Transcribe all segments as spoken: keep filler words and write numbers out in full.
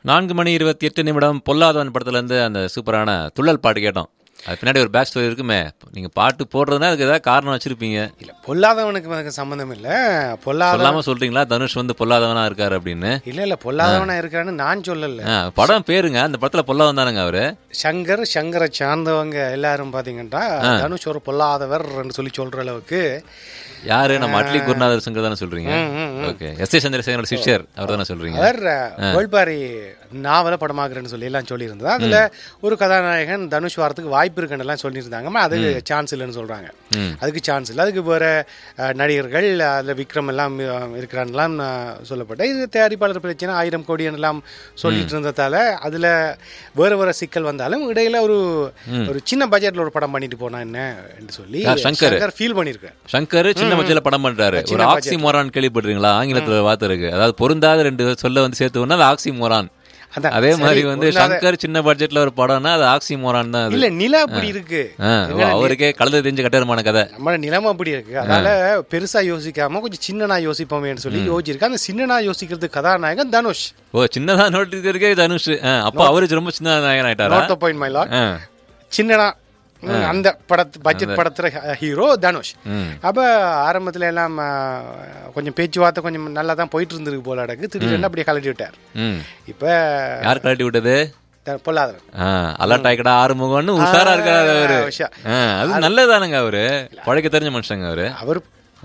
நான்கு மணி இருபத்தி எட்டு நிமிடம் பொல்லாதவன் படத்துலேருந்து அந்த சூப்பரான துள்ளல் பாட்டு கேட்டோம். அது பின்னாடி ஒரு பேக் ஸ்டோரி இருக்குமே, நீங்கள் பாட்டு போடுறதுனா அதுக்கு ஏதாவது காரணம் வச்சுருப்பீங்க. இல்லை, பொல்லாதவனுக்கு எனக்கு சம்மந்தம் இல்லை. பொல்லாத சொல்லாமல் சொல்கிறீங்களா தனுஷ் வந்து பொல்லாதவனாக இருக்காரு அப்படின்னு? இல்லை இல்லை, பொல்லாதவனாக இருக்கான்னு நான் சொல்லலை. படம் பேருங்க, அந்த படத்தில் பொல்லாதவன் தானுங்க அவரு. சங்கர் சங்கரை சார்ந்தவங்க எல்லாரும் பார்த்தீங்கன்னா தனுஷ் ஒரு பொல்லாதவர் சொல்லி சொல்கிற அளவுக்கு. யாரு? நம்ம அட்லி குருநாதர் சங்கர் தானே சொல்றீங்க? ஓகே, எஸ் ஏ சந்திரசேகரோட சிஷ்யர் அவர் தானே சொல்றீங்க? அவர் வேள்பாரி நாவல படமாக்குறேன்னு சொல்லி எல்லாம் சொல்லியிருந்தா, அதுல ஒரு கதாநாயகன் தனுஷ் வாரத்துக்கு வாய்ப்பு இருக்குன்னு எல்லாம் சொல்லியிருந்தாங்க. அதுக்கு சான்ஸ் இல்லைன்னு சொல்றாங்க. அதுக்கு சான்ஸ் இல்லை, அதுக்கு வேற நடிகர்கள் அதுல விக்ரம் எல்லாம் இருக்கிறான்லாம் சொல்லப்பட்ட. இது தயாரிப்பாளர் பிரச்சனை, ஆயிரம் கோடி எல்லாம் சொல்லிட்டு இருந்ததால அதுல வேற வேற சிக்கல் வந்தாலும் இடையில ஒரு ஒரு சின்ன பட்ஜெட்ல ஒரு படம் பண்ணிட்டு போனா என்ன என்று சொல்லி சங்கர் ஃபீல் பண்ணிருக்காரு. சங்கர் சின்ன பட்ஜெட்ல படம் பண்றாரு. ஒரு ஆக்சிமோரான் கேள்விப்பட்டிருக்கீங்களா? ஆங்கிலத்துல வார்த்தை இருக்கு, அதாவது பொருந்தாத ரெண்டு சொல்ல வந்து சேர்த்து அது ஆக்சிமோரான். அதே மாதிரி வந்து சங்கர் சின்ன பட்ஜெட்ல ஒரு படம்னா அது ஆக்சிமோரான் தான். இல்ல, நிலம் அப்படி இருக்கு, அவருக்கே கலந்து தெரிஞ்ச கட்டரமான கதை. நம்ம நிலம் அப்படி இருக்கு, அதனால பெருசா யோசிக்காம கொஞ்சம் சின்னனா யோசிப்போமேன்னு சொல்லி யோசிச்சிருக்கா. அந்த சின்னனா யோசிக்கிறது கதாநாயகன் தனுஷ். ஓ, சின்னதா நோட்டிருக்கே தனுஷ். அப்ப அவரு ரொம்ப சின்ன நாயகன் ஆயிட்டாரா? சின்னனா அந்த படத்து பட்ஜெட் படத்துல ஹீரோ தனுஷ். அப்ப ஆரம்பத்துல எல்லாம் கொஞ்சம் பேச்சுவார்த்தை கொஞ்சம் நல்லா தான் போயிட்டு இருந்திருக்கு போல அடக்கு. திடீர்னு அப்படியே கலட்டி விட்டார். இப்ப யார் கலட்டி விட்டது? பொல்லாதவன். அலர்ட் ஆயிக்கடா ஆறுமுகம்னு உஷாரா இருக்காரு அவரு. அது நல்லதானுங்க, அவரு பழைக்க தெரிஞ்ச மனுஷங்க அவரு. அவரு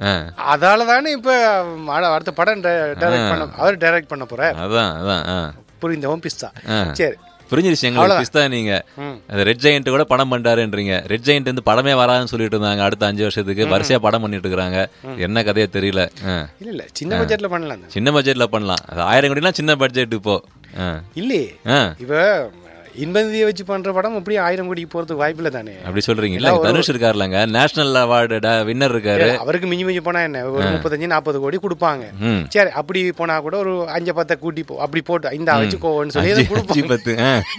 அதாலதானே இப்ப அடுத்த படம் டைரக்ட் பண்ண அவர் டைரக்ட் பண்ண போறார். அதான் அதான் புரிந்தவன் பிஸ்தா. சரி, புரிஞ்சிருச்சு எங்களுக்கு. பிஸ்தா நீங்க ரெட் ஜெயண்ட் கூட படம் பண்றாருன்றீங்க. ரெட் ஜெயண்ட் வந்து படமே வராதுன்னு சொல்லிட்டு இருந்தாங்க. அடுத்த அஞ்சு வருஷத்துக்கு வரிசையா படம் பண்ணிட்டு இருக்காங்க. என்ன கதையே தெரியல. இல்ல இல்ல, சின்ன பட்ஜெட்ல பண்ணலாம். சின்ன பட்ஜெட்ல பண்ணலாம். ஆயிரம் கோடினா சின்ன பட்ஜெட் இப்போ இல்லையே. இப்ப இன்பந்தியை வச்சு பண்ற படம் அப்படி ஆயிரம் கோடிக்கு போறதுக்கு வாய்ப்பு இல்லை தானே. அப்படி சொல்றீங்க? தனுஷ் இருக்காருலங்க, நேஷனல் அவார்டு வின்னர் இருக்காரு. அவருக்கு மிஞ்சி மிஞ்சி போனா என்ன ஒரு முப்பத்தஞ்சு நாற்பது கோடி கொடுப்பாங்க. சரி, அப்படி போனா கூட ஒரு அஞ்சு பத்தை கூட்டி போ அப்படி போட்டு இந்த வச்சுக்கோன்னு சொல்லி பத்து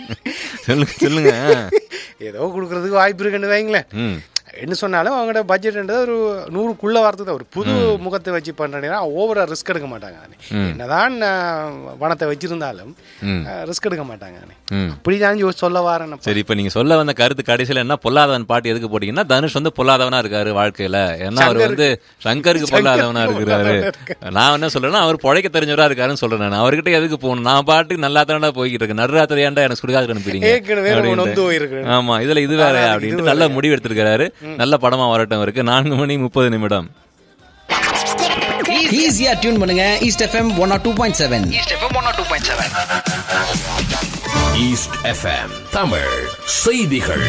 சொல்லுங்க. ஏதோ கொடுக்கறதுக்கு வாய்ப்பு இருக்குன்னு வைங்களேன். என்ன சொன்னாலும் அவங்களோட பட்ஜெட்ன்றது ஒரு நூறுக்குள்ள வரது தான். ஒரு புது முகத்தை வச்சு பண்றேன்னா ஓவரா ரிஸ்க் எடுக்க மாட்டாங்க. என்னதான் பணத்தை வச்சிருந்தாலும் ரிஸ்க் எடுக்க மாட்டாங்க. அப்படிதான் சொல்ல வரேன். சரி, இப்ப நீங்க சொல்ல வந்த கருத்து கடைசியில என்ன, பொல்லாதவன் பாட்டு எதுக்கு போட்டீங்கன்னா தனுஷ் வந்து பொல்லாதவனா இருக்காரு வாழ்க்கையில. ஏன்னா அவர் வந்து சங்கருக்கு பொல்லாதவனா இருக்கிறாரு. நான் என்ன சொல்றேன்னா அவர் பொழைக்க தெரிஞ்சவரா இருக்காருன்னு சொல்றேன். நான் அவர்கிட்ட எதுக்கு போகணும்? நான் பாட்டுக்கு நல்லா தானே போய்கிட்டு இருக்கேன். நடுராத்திரியாண்டா எனக்கு சுடுகாது அனுப்பிடுறீங்க. ஆமா, இதுல இது வேற அப்படின்ட்டு நல்ல முடிவு எடுத்திருக்கிறாரு. நல்ல படமா வரட்டும் இருக்கு. நான்கு மணி முப்பது நிமிடம். ஈஸியா டியூன் பண்ணுங்க east FM one R two point seven. East FM one R two point seven. East FM Tamil செய்திகள்.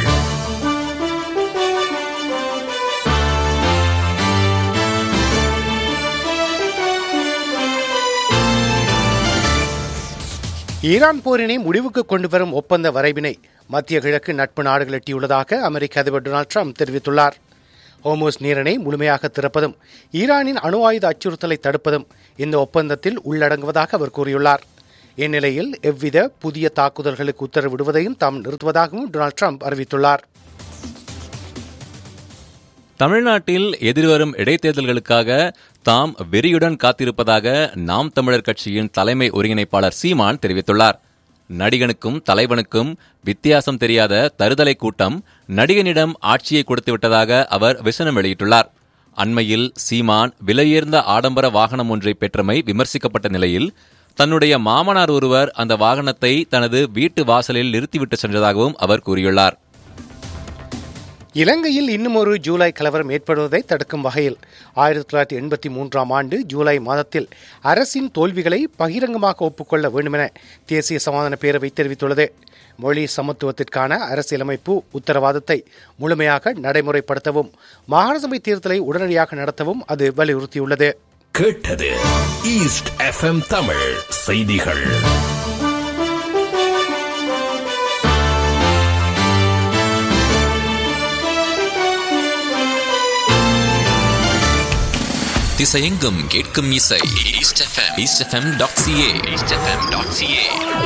ஈரான் போரினை முடிவுக்கு கொண்டு வரும் ஒப்பந்த வரைவினை மத்திய கிழக்கு நட்பு நாடுகள் எட்டியுள்ளதாக அமெரிக்க அதிபர் டொனால்டு ட்ரம்ப் தெரிவித்துள்ளார். ஹோர்முஸ் நீரிணை முழுமையாக திறப்பதும் ஈரானின் அணு ஆயுத அச்சுறுத்தலை தடுப்பதும் இந்த ஒப்பந்தத்தில் உள்ளடங்குவதாக அவர் கூறியுள்ளார். இந்நிலையில் எவ்வித புதிய தாக்குதல்களுக்கு உத்தரவிடுவதையும் தாம் நிறுத்துவதாகவும் டொனால்டு ட்ரம்ப் அறிவித்துள்ளார். தமிழ்நாட்டில் எதிர்வரும் இடைத்தேர்தல்களுக்காக தாம் வெறியுடன் காத்திருப்பதாக நாம் தமிழர் கட்சியின் தலைமை ஒருங்கிணைப்பாளர் சீமான் தெரிவித்துள்ளார். நடிகனுக்கும் தலைவனுக்கும் வித்தியாசம் தெரியாத தருதலை கூட்டம் நடிகனிடம் ஆட்சியை கொடுத்து விட்டதாக அவர் விசனம் வெளியிட்டுள்ளார். அண்மையில் சீமான் விலையுயர்ந்த ஆடம்பர வாகனம் ஒன்றை பெற்றமை விமர்சிக்கப்பட்ட நிலையில் தன்னுடைய மாமனார் ஒருவர் அந்த வாகனத்தை தனது வீட்டு வாசலில் நிறுத்திவிட்டு சென்றதாகவும் அவர் கூறியுள்ளார். இலங்கையில் இன்னும் ஒரு ஜூலை கலவரம் ஏற்படுவதை தடுக்கும் வகையில் ஆயிரத்தி தொள்ளாயிரத்தி எண்பத்தி மூன்றாம் ஆண்டு ஜூலை மாதத்தில் அரசின் தோல்விகளை பகிரங்கமாக ஒப்புக்கொள்ள வேண்டுமென தேசிய சமாதான பேரவை தெரிவித்துள்ளது. மொழி சமத்துவத்திற்கான அரசியலமைப்பு உத்தரவாதத்தை முழுமையாக நடைமுறைப்படுத்தவும் மாகாண சபை தேர்தலை உடனடியாக நடத்தவும் அது வலியுறுத்தியுள்ளது. கேட்டது ஈஸ்ட் எஃப்எம் தமிழ் செய்திகள். திசையெங்கும் கேட்கும் இசை east FM east FM dot CA east FM dot CA.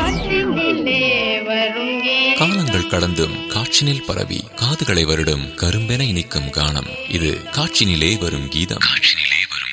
காலங்கள் கடந்தும் காற்றினில் பரவி காதுகளை வருடும் கரும்பென இனிக்கும் கானம் இது காற்றினிலே வரும் கீதம். காற்றினிலே